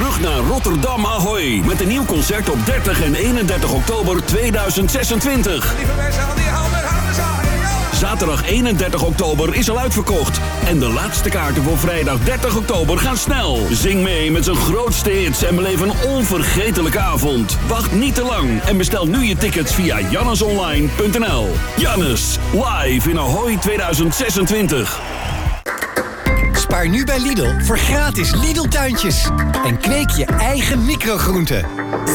terug naar Rotterdam Ahoy. Met een nieuw concert op 30 en 31 oktober 2026. Lieve mensen, al die handen zagen. Zaterdag 31 oktober is al uitverkocht. En de laatste kaarten voor vrijdag 30 oktober gaan snel. Zing mee met zijn grootste hits en beleef een onvergetelijke avond. Wacht niet te lang en bestel nu je tickets via jannesonline.nl. Jannes, live in Ahoy 2026. Spaar nu bij Lidl voor gratis Lidl-tuintjes. En kweek je eigen microgroenten.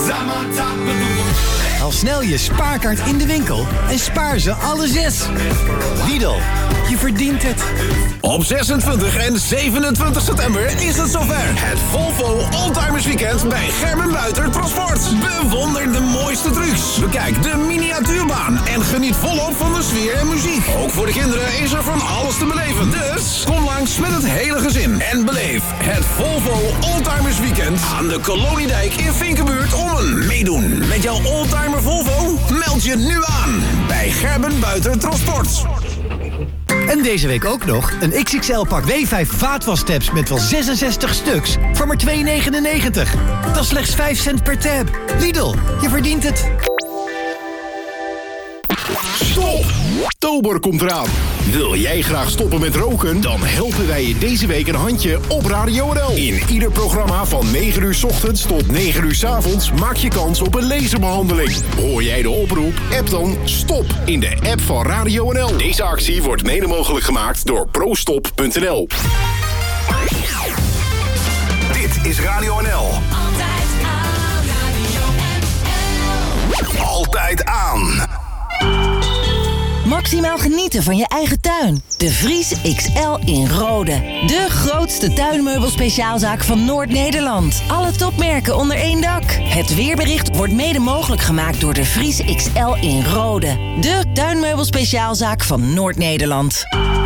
Haal snel je spaarkaart in de winkel en spaar ze alle 6. Lidl, je verdient het. Op 26 en 27 september is het zover. Het Volvo Oldtimers Weekend bij Gerben Buiter Transport. Bewonder de mooiste trucs. Bekijk de miniatuurbaan en geniet volop van de sfeer en muziek. Ook voor de kinderen is er van alles te beleven. Dus kom langs met het hele gezin en beleef het Volvo Oldtimers Weekend aan de Koloniedijk in Vinkenbuurt Ommen. Meedoen met jouw oldtimer Volvo? Meld je nu aan bij Gerben Buiter Transport. En deze week ook nog een XXL-pak W5 vaatwastabs met wel 66 stuks voor maar €2,99. Dat is slechts 5 cent per tab. Lidl, je verdient het. Stop! Oktober komt eraan. Wil jij graag stoppen met roken? Dan helpen wij je deze week een handje op Radio NL. In ieder programma van 9 uur 's ochtends tot 9 uur 's avonds maak je kans op een laserbehandeling. Hoor jij de oproep? App dan STOP in de app van Radio NL. Deze actie wordt mede mogelijk gemaakt door prostop.nl. Dit is Radio NL. Altijd aan, Radio NL. Altijd aan. Maximaal genieten van je eigen tuin. De Vries XL in Rode. De grootste tuinmeubelspeciaalzaak van Noord-Nederland. Alle topmerken onder één dak. Het weerbericht wordt mede mogelijk gemaakt door de Vries XL in Rode. De tuinmeubelspeciaalzaak van Noord-Nederland.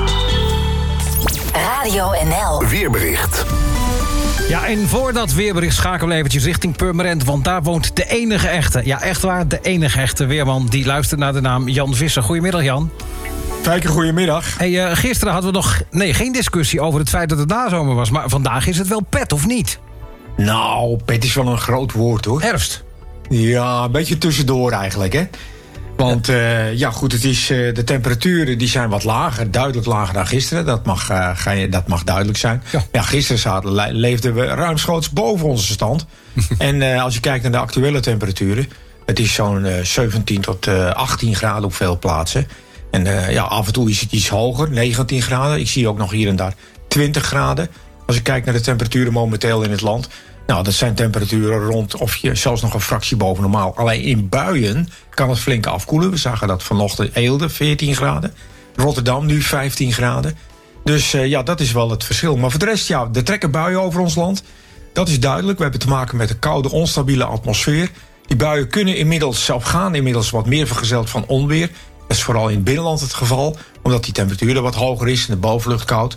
Radio NL. Weerbericht. Ja, en voor dat weerbericht schakelen we eventjes richting Purmerend, want daar woont de enige echte, ja echt waar, de enige echte weerman die luistert naar de naam Jan Visser. Goedemiddag, Jan. Fijke, goedemiddag. Hey, gisteren hadden we nog geen discussie over het feit dat het nazomer was, maar vandaag is het wel pet, of niet? Nou, pet is wel een groot woord, hoor. Herfst. Ja, een beetje tussendoor eigenlijk, hè. Want goed, het is, de temperaturen die zijn wat lager, duidelijk lager dan gisteren. Dat mag duidelijk zijn. Ja, gisteren leefden we ruimschoots boven onze stand. En als je kijkt naar de actuele temperaturen, het is zo'n 17 tot 18 graden op veel plaatsen. En af en toe is het iets hoger, 19 graden. Ik zie ook nog hier en daar 20 graden. Als ik kijk naar de temperaturen momenteel in het land, nou, dat zijn temperaturen rond of je zelfs nog een fractie boven normaal. Alleen in buien kan het flink afkoelen. We zagen dat vanochtend Eelde, 14 graden. Rotterdam nu 15 graden. Dus dat is wel het verschil. Maar voor de rest, ja, er trekken buien over ons land. Dat is duidelijk. We hebben te maken met een koude, onstabiele atmosfeer. Die buien kunnen inmiddels wat meer vergezeld van onweer. Dat is vooral in het binnenland het geval, omdat die temperatuur wat hoger is en de bovenlucht koud.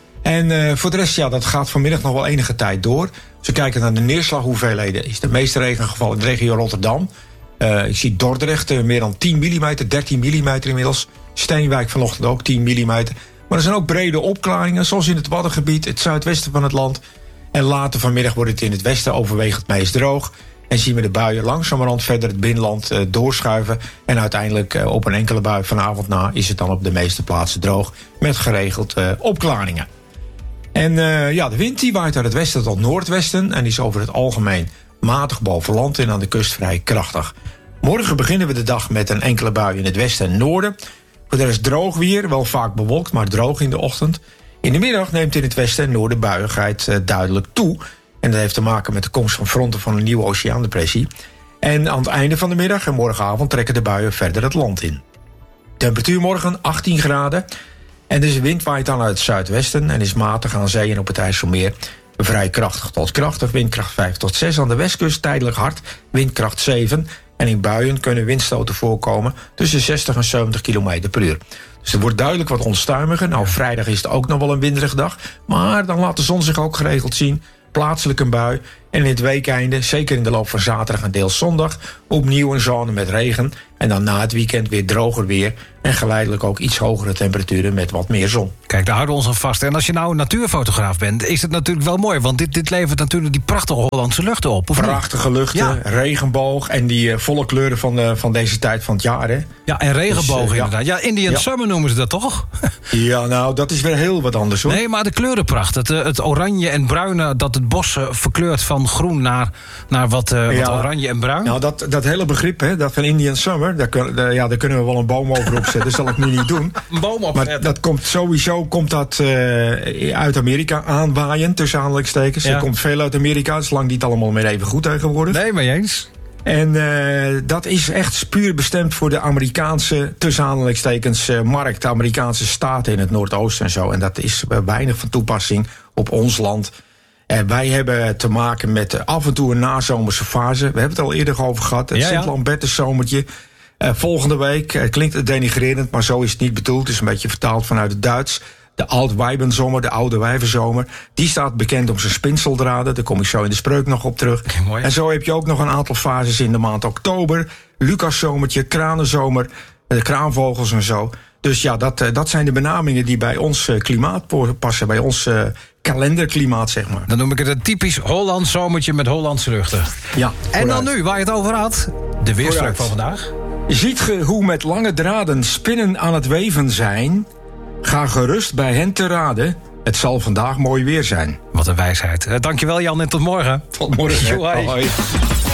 En voor de rest, ja, dat gaat vanmiddag nog wel enige tijd door. Als we kijken naar de neerslaghoeveelheden, is de meeste regengeval in de regio Rotterdam. Ik zie Dordrecht meer dan 10 mm, 13 mm inmiddels. Steenwijk vanochtend ook 10 mm. Maar er zijn ook brede opklaringen, zoals in het Waddengebied, het zuidwesten van het land. En later vanmiddag wordt het in het westen overwegend meest droog. En zien we de buien langzamerhand verder het binnenland doorschuiven. En uiteindelijk op een enkele bui vanavond na is het dan op de meeste plaatsen droog, met geregeld opklaringen. En de wind die waait uit het westen tot noordwesten en is over het algemeen matig boven land en aan de kust vrij krachtig. Morgen beginnen we de dag met een enkele bui in het westen en noorden. Voor de rest droog weer, wel vaak bewolkt, maar droog in de ochtend. In de middag neemt in het westen en noorden buiigheid duidelijk toe. En dat heeft te maken met de komst van fronten van een nieuwe oceaandepressie. En aan het einde van de middag en morgenavond trekken de buien verder het land in. Temperatuur morgen 18 graden. En dus de wind waait dan uit het zuidwesten en is matig aan zee en op het IJsselmeer. Vrij krachtig tot krachtig, windkracht 5 tot 6. Aan de westkust tijdelijk hard, windkracht 7. En in buien kunnen windstoten voorkomen tussen 60 en 70 km per uur. Dus het wordt duidelijk wat onstuimiger. Nou, vrijdag is het ook nog wel een winderige dag. Maar dan laat de zon zich ook geregeld zien. Plaatselijk een bui. En in het weekeinde, zeker in de loop van zaterdag en deels zondag, opnieuw een zone met regen. En dan na het weekend weer droger weer. En geleidelijk ook iets hogere temperaturen met wat meer zon. Kijk, daar houden we ons aan vast. En als je nou een natuurfotograaf bent, is het natuurlijk wel mooi. Want dit levert natuurlijk die prachtige Hollandse luchten op. Of prachtige luchten, regenboog en die volle kleuren van deze tijd van het jaar. Hè? Ja, en regenbogen inderdaad. Ja, Indian Summer noemen ze dat toch? Ja, nou, dat is weer heel wat anders hoor. Nee, maar de kleurenpracht. Het oranje en bruine, dat het bos verkleurt van groen naar wat oranje en bruin. Nou, dat hele begrip, hè, dat van Indian Summer, daar kunnen we wel een boom over opzetten. Dat zal ik nu niet doen. Een boom op. Maar dat komt sowieso uit Amerika aanwaaien, tussen aanhalingstekens. Er komt veel uit Amerika, zolang die het allemaal meer even goed tegenwoordig. Nee, mee eens. En dat is echt puur bestemd voor de Amerikaanse, tussen aanhalingstekens, markt. De Amerikaanse staten in het Noordoosten en zo. En dat is weinig van toepassing op ons land. Wij hebben te maken met af en toe een nazomerse fase. We hebben het al eerder over gehad. Het Sint-Lambertus zomertje. Volgende week, klinkt het denigrerend, maar zo is het niet bedoeld. Het is een beetje vertaald vanuit het Duits. De Oud-Weibenzomer, de Oude Wijvenzomer, die staat bekend om zijn spinseldraden. Daar kom ik zo in de spreuk nog op terug. Mooi. En zo heb je ook nog een aantal fases in de maand oktober. Lucaszomertje, Kranenzomer, de kraanvogels en zo. Dus ja, dat zijn de benamingen die bij ons klimaat passen, bij ons kalenderklimaat, zeg maar. Dan noem ik het een typisch Hollands zomertje met Hollandse luchten. Ja, en dan nu, waar je het over had, de weerspreuk van vandaag. Ziet ge hoe met lange draden spinnen aan het weven zijn? Ga gerust bij hen te raden. Het zal vandaag mooi weer zijn. Wat een wijsheid. Dankjewel Jan en tot morgen. Tot morgen. Hoi.